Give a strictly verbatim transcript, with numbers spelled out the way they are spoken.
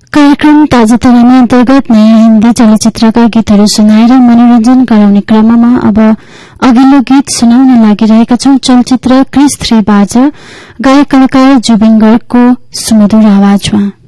कार्यक्रम ताजा तराना अन्तर्गत नयाँ हिन्दी चलचित्रका गीतहरू सुनाएर मनोरञ्जन गराउने क्रममा अब अघिल्लो गीत सुनाउन लागिरहेका छौं। चलचित्र क्रिस थ्री बाट गायक कलाकार जुबिन गर्गको सुमधुर आवाजमा